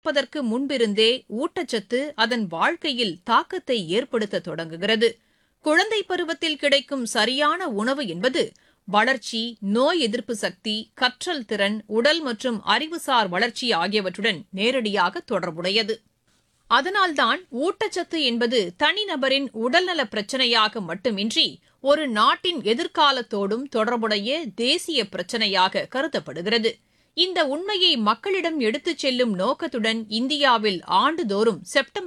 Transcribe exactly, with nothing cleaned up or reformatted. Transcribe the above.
பிறப்பதற்கு முன்பிருந்தே ஊட்டச்சத்து அதன் வாழ்க்கையில் தாக்கத்தை ஏற்படுத்த தொடங்குகிறது. குழந்தை பருவத்தில் கிடைக்கும் சரியான உணவு என்பது வளர்ச்சி, நோய் எதிர்ப்பு சக்தி, கற்றல் திறன், உடல் மற்றும் அறிவுசார் வளர்ச்சி ஆகியவற்றுடன் நேரடியாக தொடர்புடையது. அதனால்தான் ஊட்டச்சத்து என்பது தனிநபரின் உடல்நல பிரச்சினையாக மட்டுமின்றி ஒரு நாட்டின் எதிர்காலத்தோடும் தொடர்புடைய தேசிய பிரச்சினையாக கருதப்படுகிறது. இந்த உண்மையை மக்களிடம் எடுத்துச் செல்லும் நோக்கத்துடன் இந்தியாவில் ஆண்டுதோறும் செப்டம்பர்